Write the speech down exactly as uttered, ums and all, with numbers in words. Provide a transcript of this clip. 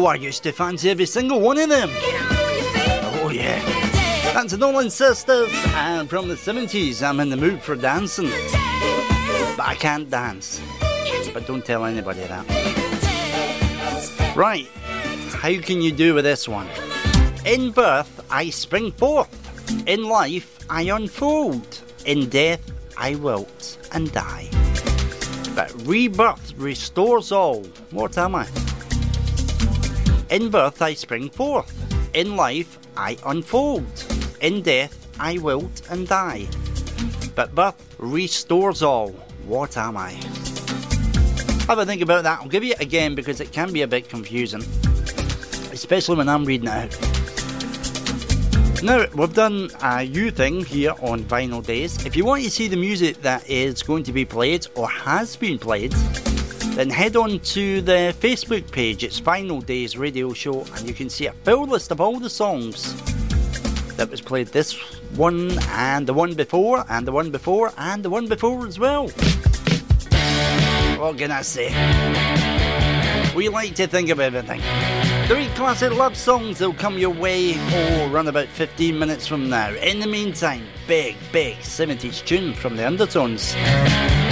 Oh, I used to fancy every single one of them. Oh, yeah. That's the Nolan Sisters, and from the seventies, I'm in the mood for dancing. But I can't dance. But don't tell anybody that. Right, how can you do with this one? In birth, I spring forth. In life, I unfold. In death, I wilt and die. But rebirth restores all. What am I? In birth, I spring forth. In life, I unfold. In death, I wilt and die. But birth restores all. What am I? Have a think about that. I'll give you it again because it can be a bit confusing, especially when I'm reading it out. Now, we've done a new thing here on Vinyl Days. If you want to see the music that is going to be played or has been played, then head on to the Facebook page. It's Vinyl Days Radio Show, and you can see a full list of all the songs that was played, this one and the one before and the one before and the one before as well. What can I say? We like to think of everything. Three classic love songs that'll come your way, oh, around about fifteen minutes from now. In the meantime, big, big seventies tune from the Undertones.